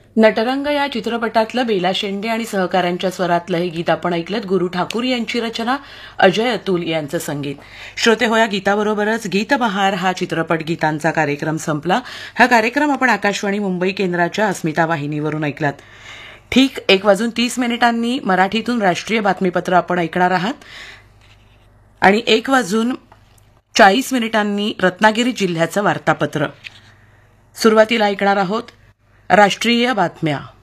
नटरंग या चित्रपटातलं बेला शेंडे आणि सहकाऱ्यांच्या स्वरातलं हे गीत आपण ऐकलं. गुरु ठाकूर यांची रचना, अजय अतुल यांचं संगीत. श्रोते हो, या गीताबरोबरच गीतबहार हा चित्रपट गीतांचा कार्यक्रम संपला. हा कार्यक्रम आपण आकाशवाणी मुंबई केंद्राच्या अस्मिता वाहिनीवरून ऐकलात. ठीक 1:30 मराठीतून राष्ट्रीय बातमीपत्र आपण ऐकणार आहात आणि 1:40 रत्नागिरी जिल्ह्याचं वार्तापत्र. सुरुवातीला ऐकणार आहोत राष्ट्रीय बातम्या.